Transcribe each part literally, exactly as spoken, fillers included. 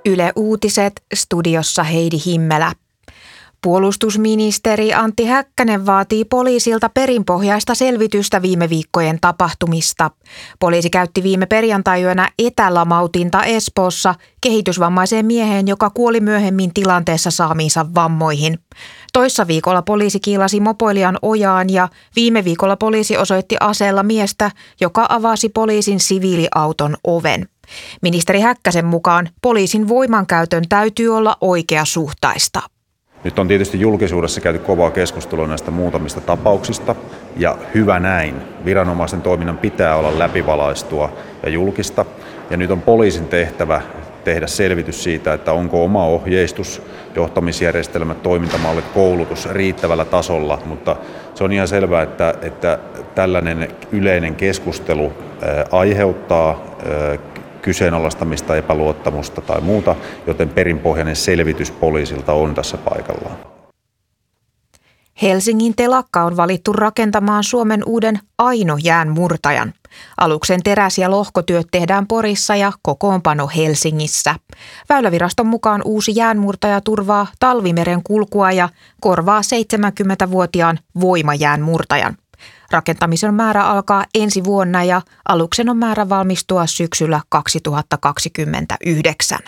Yle Uutiset, studiossa Heidi Himmelä. Puolustusministeri Antti Häkkänen vaatii poliisilta perinpohjaista selvitystä viime viikkojen tapahtumista. Poliisi käytti viime perjantai-yönä etälamautinta Espoossa kehitysvammaiseen mieheen, joka kuoli myöhemmin tilanteessa saamiinsa vammoihin. Toissa viikolla poliisi kiilasi mopoilijan ojaan ja viime viikolla poliisi osoitti aseella miestä, joka avasi poliisin siviiliauton oven. Ministeri Häkkäsen mukaan poliisin voimankäytön täytyy olla oikeasuhtaista. Nyt on tietysti julkisuudessa käyty kovaa keskustelua näistä muutamista tapauksista, ja hyvä näin. Viranomaisen toiminnan pitää olla läpivalaistua ja julkista, ja nyt on poliisin tehtävä tehdä selvitys siitä, että onko oma ohjeistus, johtamisjärjestelmät, toimintamallit, koulutus riittävällä tasolla, mutta se on ihan selvää, että, että tällainen yleinen keskustelu ää, aiheuttaa ää, kyseenalaistamista, epäluottamusta tai muuta, joten perinpohjainen selvitys poliisilta on tässä paikallaan. Helsingin telakka on valittu rakentamaan Suomen uuden Aino-jäänmurtajan. Aluksen teräs- ja lohkotyöt tehdään Porissa ja kokoonpano Helsingissä. Väyläviraston mukaan uusi jäänmurtaja turvaa talvimeren kulkua ja korvaa seitsemänkymmentävuotiaan voimajäänmurtajan. Rakentamisen määrä alkaa ensi vuonna ja aluksen on määrä valmistua syksyllä kaksituhattakaksikymmentäyhdeksän.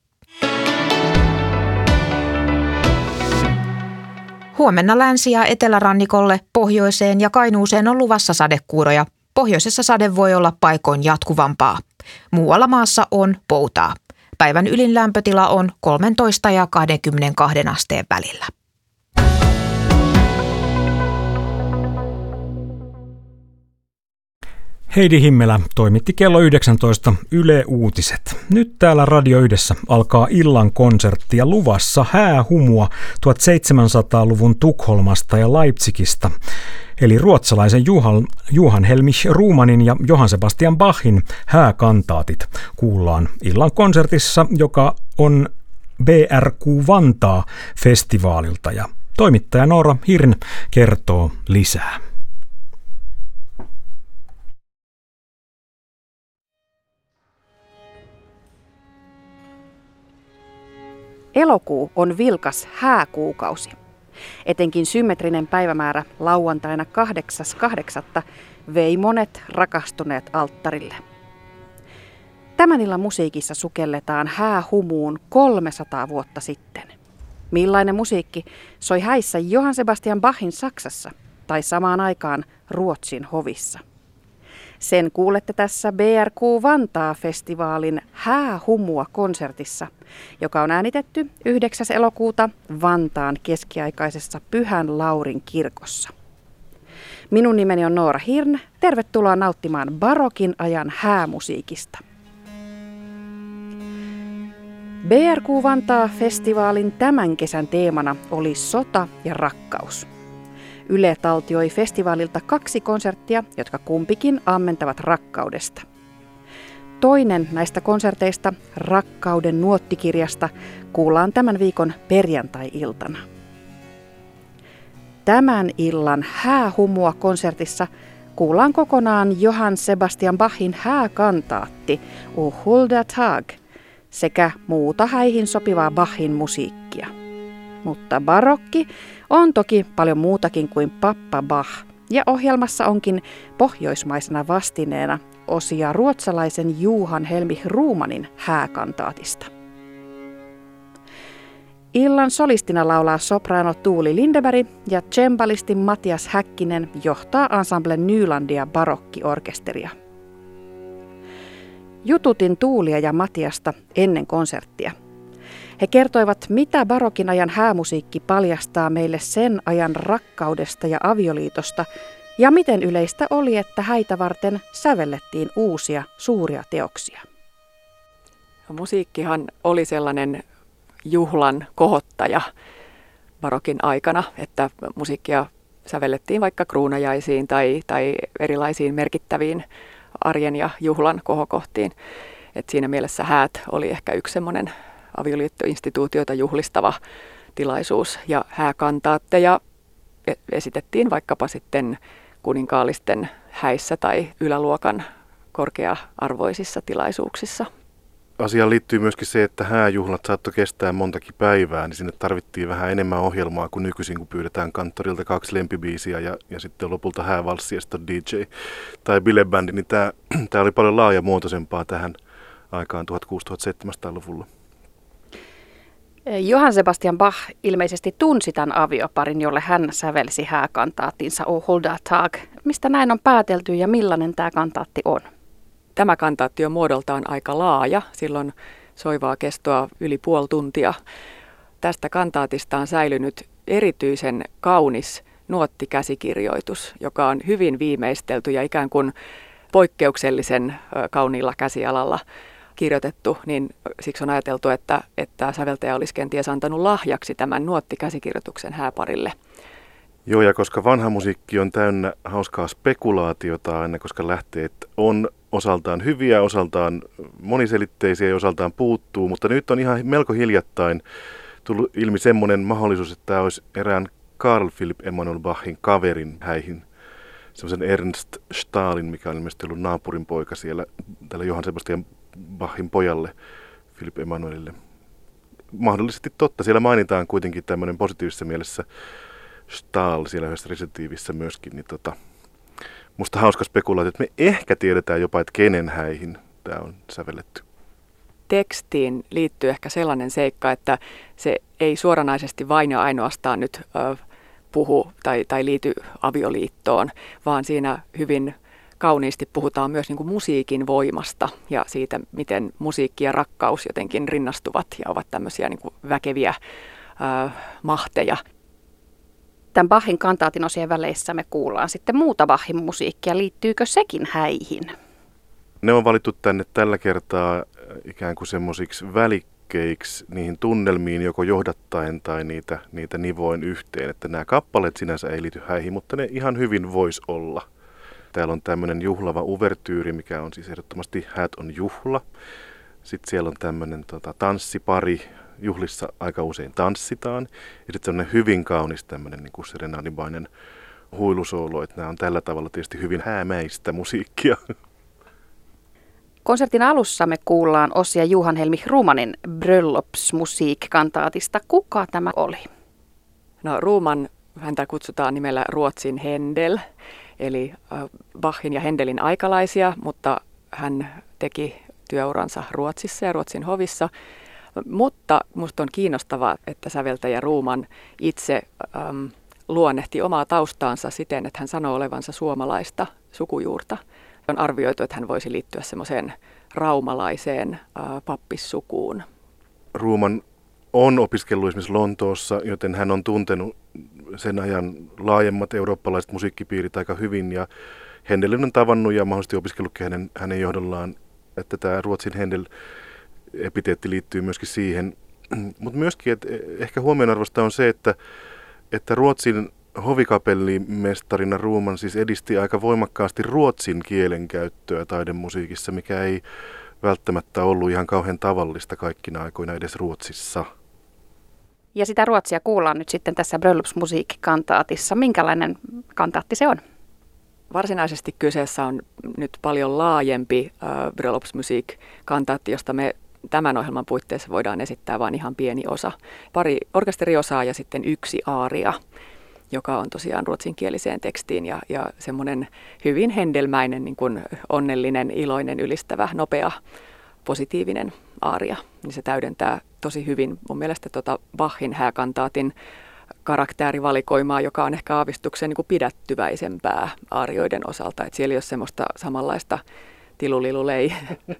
Huomenna länsi- ja etelärannikolle, pohjoiseen ja Kainuuseen on luvassa sadekuuroja. Pohjoisessa sade voi olla paikoin jatkuvampaa. Muualla maassa on poutaa. Päivän ylin lämpötila on kolmetoista ja kaksikymmentäkaksi asteen välillä. Heidi Himmelä toimitti kello yhdeksäntoista Yle Uutiset. Nyt täällä Radio Yhdessä alkaa illan konsertti ja luvassa häähumua tuhatseitsemänsataaluvun Tukholmasta ja Leipzigistä. Eli ruotsalaisen Johan, Johan Helmich Rumanin ja Johann Sebastian Bachin hääkantaatit kuullaan illan konsertissa, joka on B R Q Vantaa festivaalilta. Ja toimittaja Noora Hirn kertoo lisää. Elokuu on vilkas hääkuukausi. Etenkin symmetrinen päivämäärä lauantaina kahdeksas kahdeksatta vei monet rakastuneet alttarille. Tämän illan musiikissa sukelletaan häähumuun kolmesataa vuotta sitten. Millainen musiikki soi häissä Johann Sebastian Bachin Saksassa tai samaan aikaan Ruotsin hovissa? Sen kuulette tässä B R Q Vantaa-festivaalin Häähumua-konsertissa, joka on äänitetty yhdeksäs elokuuta Vantaan keskiaikaisessa Pyhän Laurin kirkossa. Minun nimeni on Noora Hirn. Tervetuloa nauttimaan barokin ajan häämusiikista. B R Q Vantaa-festivaalin tämän kesän teemana oli sota ja rakkaus. Yle taltioi festivaalilta kaksi konserttia, jotka kumpikin ammentavat rakkaudesta. Toinen näistä konserteista, Rakkauden nuottikirjasta, kuullaan tämän viikon perjantai-iltana. Tämän illan häähumua-konsertissa kuullaan kokonaan Johann Sebastian Bachin hääkantaatti O Hulda Tag sekä muuta häihin sopivaa Bachin musiikkia. Mutta barokki on toki paljon muutakin kuin Pappa Bach, ja ohjelmassa onkin pohjoismaisena vastineena osia ruotsalaisen Johan Helmich Rumanin hääkantaatista. Illan solistina laulaa sopraano Tuuli Lindeberg ja cembalisti Matias Häkkinen johtaa ensemble Nylandia barokkiorkesteria. Jututin Tuulia ja Matiasta ennen konserttia. He kertoivat, mitä barokin ajan häämusiikki paljastaa meille sen ajan rakkaudesta ja avioliitosta, ja miten yleistä oli, että häitä varten sävellettiin uusia suuria teoksia. Musiikkihan oli sellainen juhlan kohottaja barokin aikana, että musiikkia sävellettiin vaikka kruunajaisiin tai, tai erilaisiin merkittäviin arjen ja juhlan kohokohtiin. Et siinä mielessä häät oli ehkä yksi semmoinen avioliittoinstituutioita juhlistava tilaisuus, ja hääkantaatteja esitettiin vaikkapa sitten kuninkaallisten häissä tai yläluokan korkea-arvoisissa tilaisuuksissa. asiaan liittyy myöskin se, että hääjuhlat saattoi kestää montakin päivää, niin sinne tarvittiin vähän enemmän ohjelmaa kuin nykyisin, kun pyydetään kanttorilta kaksi lempibiisiä ja, ja sitten lopulta häävalssi ja sitten D J tai bilebändi, niin tämä, tämä oli paljon laajamuotoisempaa tähän aikaan tuhatkuusisataa-tuhatseitsemänsataa-luvulla. Johann Sebastian Bach ilmeisesti tunsi tämän avioparin, jolle hän sävelsi hääkantaattinsa O Hulda Tag. Mistä näin on päätelty ja millainen tämä kantaatti on? Tämä kantaatti on muodoltaan aika laaja, silloin soivaa kestoa yli puoli tuntia. Tästä kantaatista on säilynyt erityisen kaunis nuottikäsikirjoitus, joka on hyvin viimeistelty ja ikään kuin poikkeuksellisen kauniilla käsialalla kirjoitettu, niin siksi on ajateltu, että, että säveltäjä olisi kenties antanut lahjaksi tämän nuottikäsikirjoituksen hääparille. Joo, ja koska vanha musiikki on täynnä hauskaa spekulaatiota aina, koska lähteet on osaltaan hyviä, osaltaan moniselitteisiä ja osaltaan puuttuu, mutta nyt on ihan melko hiljattain tullut ilmi semmoinen mahdollisuus, että tämä olisi erään Carl Philipp Emanuel Bachin kaverin häihin, semmoisen Ernst Stahlin, mikä on ilmeisesti ollut naapurin poika siellä, tällä Johann Sebastian Bachin pojalle, Philipp Emanuelille. Mahdollisesti totta, siellä mainitaan kuitenkin tämmöinen positiivisessa mielessä Stahl siellä yhdessä resitiivissä myöskin, niin tota, musta hauska spekulaatio, että me ehkä tiedetään jopa, että kenen häihin tämä on sävelletty. Tekstiin liittyy ehkä sellainen seikka, että se ei suoranaisesti vain ja ainoastaan nyt ö, puhu tai, tai liity avioliittoon, vaan siinä hyvin kauniisti puhutaan myös niin kuin musiikin voimasta ja siitä, miten musiikki ja rakkaus jotenkin rinnastuvat ja ovat tämmöisiä niin kuin väkeviä ö, mahteja. Tämän Bachin kantaatin osien väleissä me kuullaan sitten muuta Bachin musiikkia. Liittyykö sekin häihin? Ne on valittu tänne tällä kertaa ikään kuin semmoisiksi välikkeiksi niihin tunnelmiin, joko johdattaen tai niitä, niitä nivoin yhteen. Että nämä kappaleet sinänsä ei liity häihin, mutta ne ihan hyvin vois olla. Täällä on tämmöinen juhlava uvertyyri, mikä on siis ehdottomasti Häät on juhla. Sitten siellä on tämmöinen tota, tanssipari. Juhlissa aika usein tanssitaan. Ja sitten semmoinen hyvin kaunis tämmöinen niin kuin serenadimainen huilusoolo, että nämä on tällä tavalla tietysti hyvin häämäistä musiikkia. Konsertin alussa me kuullaan osia Johan Helmich Rumanin Bröllopsmusik-kantaatista. Kuka tämä oli? No Ruman, häntä kutsutaan nimellä Ruotsin Händel, eli Bachin ja Händelin aikalaisia, mutta hän teki työuransa Ruotsissa ja Ruotsin hovissa. Mutta minusta on kiinnostavaa, että säveltäjä Ruman itse äm, luonnehti omaa taustaansa siten, että hän sanoo olevansa suomalaista sukujuurta. On arvioitu, että hän voisi liittyä semmoiseen raumalaiseen ä, pappissukuun. Ruman on opiskellut esimerkiksi Lontoossa, joten hän on tuntenut sen ajan laajemmat eurooppalaiset musiikkipiirit aika hyvin. Ja Händelin on tavannut ja mahdollisesti opiskellutkin hänen, hänen johdollaan, että tämä Ruotsin Händel epiteetti liittyy myöskin siihen. Mutta myöskin, että ehkä huomionarvoista on se, että, että Ruotsin hovikapellimestarina Ruman siis edisti aika voimakkaasti ruotsin kielen käyttöä taidemusiikissa, mikä ei välttämättä ollut ihan kauhean tavallista kaikkina aikoina edes Ruotsissa. Ja sitä ruotsia kuullaan nyt sitten tässä Bröllopsmusik-kantaatissa. Minkälainen kantaatti se on? Varsinaisesti kyseessä on nyt paljon laajempi äh, Bröllopsmusik-kantaatti, josta me tämän ohjelman puitteissa voidaan esittää vain ihan pieni osa. Pari orkesteriosaa ja sitten yksi aaria, joka on tosiaan ruotsinkieliseen tekstiin ja, ja semmoinen hyvin hendelmäinen, niin kuin onnellinen, iloinen, ylistävä, nopea, positiivinen aaria. Niin se täydentää tosi hyvin mun mielestä tota Bachin hääkantaatin karaktäärivalikoimaa, joka on ehkä aavistuksen niin kuin pidättyväisempää aarioiden osalta. Et siellä ei ole semmoista samanlaista tilulilulei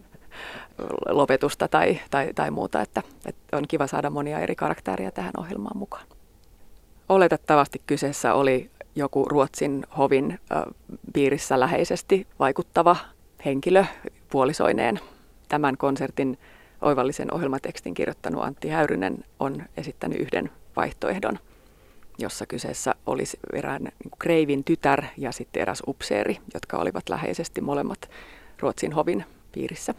lopetusta tai, tai, tai muuta, että, että on kiva saada monia eri karakteria tähän ohjelmaan mukaan. Oletettavasti kyseessä oli joku Ruotsin hovin äh, piirissä läheisesti vaikuttava henkilö puolisoineen. Tämän konsertin oivallisen ohjelmatekstin kirjoittanut Antti Häyrynen on esittänyt yhden vaihtoehdon, jossa kyseessä olisi erään niin kuin kreivin tytär ja sitten eräs upseeri, jotka olivat läheisesti molemmat Ruotsin hovin piirissä.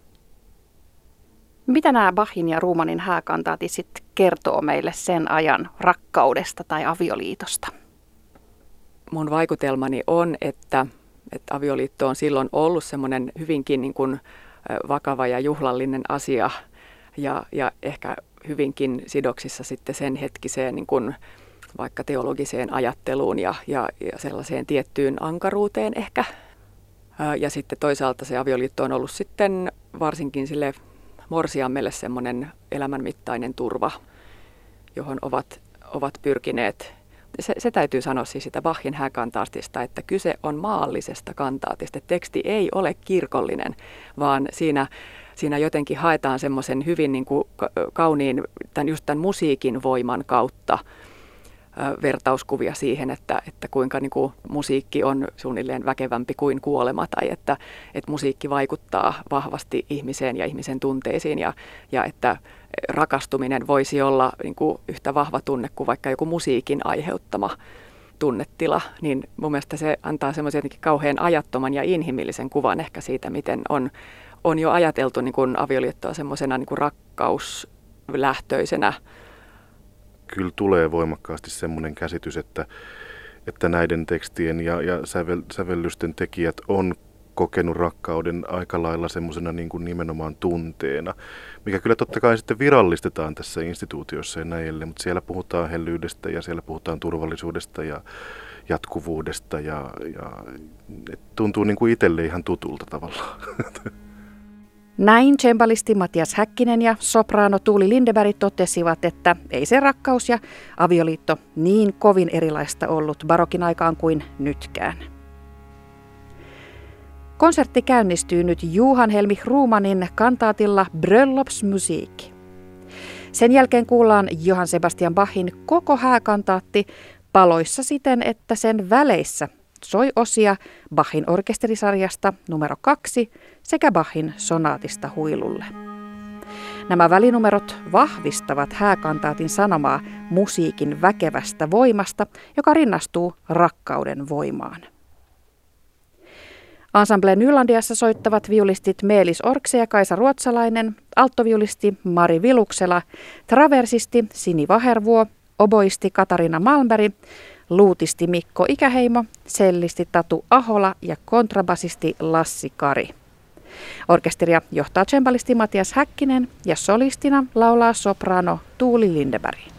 Mitä nämä Bachin ja Rumanin hääkantaatit sitten kertoo meille sen ajan rakkaudesta tai avioliitosta? Mun vaikutelmani on, että, että avioliitto on silloin ollut semmoinen hyvinkin niin kuin vakava ja juhlallinen asia ja, ja ehkä hyvinkin sidoksissa sitten sen hetkiseen niin kuin vaikka teologiseen ajatteluun ja, ja, ja sellaiseen tiettyyn ankaruuteen ehkä. Ja sitten toisaalta se avioliitto on ollut sitten varsinkin sille morsiammelle semmoinen elämänmittainen turva, johon ovat, ovat pyrkineet. Se, se täytyy sanoa siis sitä Bachin hääkantaatista, että kyse on maallisesta kantaatista. Teksti ei ole kirkollinen, vaan siinä, siinä jotenkin haetaan semmoisen hyvin niin kuin kauniin, tämän, just tämän musiikin voiman kautta vertauskuvia siihen, että, että kuinka niin kuin musiikki on suunnilleen väkevämpi kuin kuolema tai että, että musiikki vaikuttaa vahvasti ihmiseen ja ihmisen tunteisiin ja, ja että rakastuminen voisi olla niin kuin yhtä vahva tunne kuin vaikka joku musiikin aiheuttama tunnetila, niin mun mielestä se antaa semmoisen jotenkin kauhean ajattoman ja inhimillisen kuvan ehkä siitä, miten on, on jo ajateltu niin kuin avioliittoa semmoisena niin kuin rakkauslähtöisenä. Kyllä tulee voimakkaasti semmoinen käsitys, että, että näiden tekstien ja, ja sävel, sävellysten tekijät on kokenut rakkauden aika lailla semmoisena niin kuin nimenomaan tunteena, mikä kyllä totta kai sitten virallistetaan tässä instituutiossa ja näille, mutta siellä puhutaan hellyydestä ja siellä puhutaan turvallisuudesta ja jatkuvuudesta ja, ja tuntuu niin kuin itselle ihan tutulta tavallaan. Näin cembalisti Matias Häkkinen ja sopraano Tuuli Lindeberg totesivat, että ei se rakkaus ja avioliitto niin kovin erilaista ollut barokin aikaan kuin nytkään. Konsertti käynnistyy nyt Johann Helmich Ruhmanin kantaatilla Bröllopsmusik. Sen jälkeen kuullaan Johann Sebastian Bachin koko hääkantaatti paloissa siten, että sen väleissä soi osia Bachin orkesterisarjasta numero kaksi sekä Bachin sonaatista huilulle. Nämä välinumerot vahvistavat hääkantaatin sanomaa musiikin väkevästä voimasta, joka rinnastuu rakkauden voimaan. Ensemblen Nylandiassa soittavat viulistit Meelis Orkse ja Kaisa Ruotsalainen, alttoviulisti Mari Viluksela, traversisti Sini Vahervuo, oboisti Katarina Malmberg, luutisti Mikko Ikäheimo, sellisti Tatu Ahola ja kontrabasisti Lassi Kari. Orkesteria johtaa cembalisti Matias Häkkinen ja solistina laulaa soprano Tuuli Lindeberg.